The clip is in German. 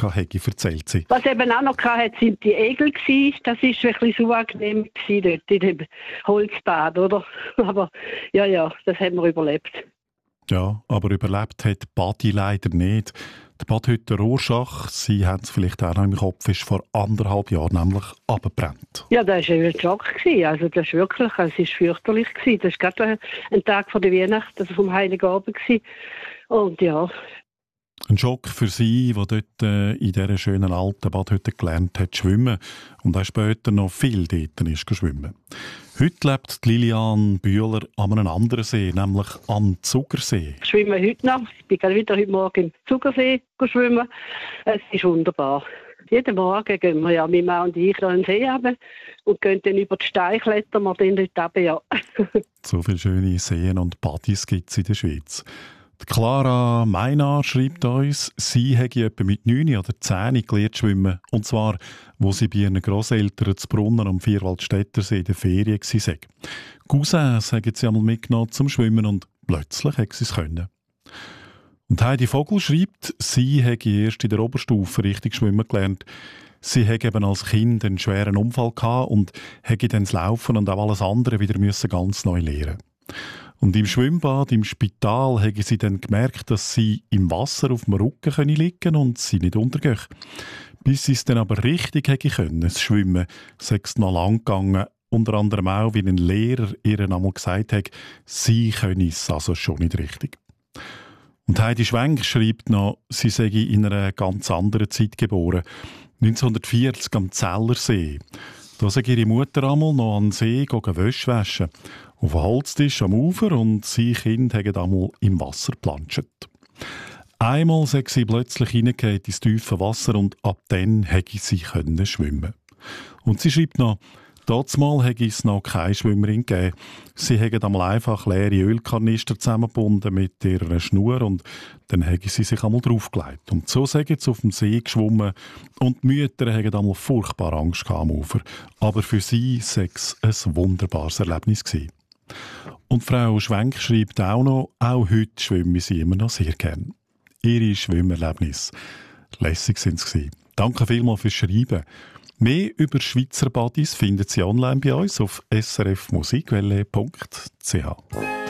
hatte, erzählt sie. Was eben auch noch hatte, sind die Egel gewesen. Das war wirklich so angenehm gewesen dort in dem Holzbad, oder? Aber ja, das haben wir überlebt. Ja, aber überlebt hat Badi leider nicht. Die Badhütte Rorschach, Sie haben es vielleicht auch noch im Kopf, ist vor 1,5 Jahren nämlich abgebrannt. Ja, das war ein Schock. Also das ist wirklich, es war fürchterlich. Das war gerade ein Tag vor der Weihnacht, also vom Heiligen Abend. Und ja. Ein Schock für Sie, die dort in dieser schönen alten Badhütte gelernt hat zu schwimmen und auch später noch viel dort ist schwimmen. Heute lebt Lilian Bühler an einem anderen See, nämlich am Zugersee. Ich schwimme heute noch. Ich bin gerade wieder heute Morgen im Zugersee schwimmen. Es ist wunderbar. Jeden Morgen gehen wir ja, mein Mann und ich, da in den See runter und gehen dann über die Steine klettern wir dann dort runter, ja. So viele schöne Seen und Badis gibt es in der Schweiz. Die Clara Meinar schreibt uns, sie hätte etwa mit 9 oder 10 gelernt schwimmen. Und zwar, wo sie bei ihren Grosseltern zu Brunnen am Vierwaldstättersee in der Ferien war. Cousins haben sie einmal mitgenommen zum Schwimmen und plötzlich hat sie es können. Und Heidi Vogel schreibt, sie hätte erst in der Oberstufe richtig schwimmen gelernt. Sie hätte eben als Kind einen schweren Unfall gehabt und hätte dann das Laufen und auch alles andere wieder ganz neu lernen. Und im Schwimmbad, im Spital, haben sie dann gemerkt, dass sie im Wasser auf dem Rücken liegen können und sie nicht untergehen. Bis sie es dann aber richtig können, das Schwimmen, sei es noch lang gegangen. Unter anderem auch, wie ein Lehrer ihr einmal gesagt hat, sie können es also schon nicht richtig. Und Heidi Schwenk schreibt noch, sie sei in einer ganz anderen Zeit geboren. 1940 am Zellersee. Da sei ihre Mutter einmal noch an den See Wäsche waschen. Auf einem Holztisch am Ufer und sie Kind haben einmal im Wasser geplanscht. Einmal sei sie plötzlich hineingefallen ins tiefe Wasser und ab dann hätte sie schwimmen. Und sie schreibt noch, damals hätte es noch keine Schwimmerin gegeben. Sie hätten einmal einfach leere Ölkanister zusammengebunden mit ihrer Schnur und dann hätte sie sich einmal draufgelegt. Und so sind sie auf dem See geschwommen und die Mütter hätten einmal furchtbar Angst am Ufer. Aber für sie sei es ein wunderbares Erlebnis gewesen. Und Frau Schwenk schreibt auch noch, auch heute schwimme sie immer noch sehr gern. Ihre Schwimmerlebnisse. Lässig sind sie gewesen. Danke vielmals fürs Schreiben. Mehr über Schweizer Badis finden Sie online bei uns auf srfmusikwelle.ch.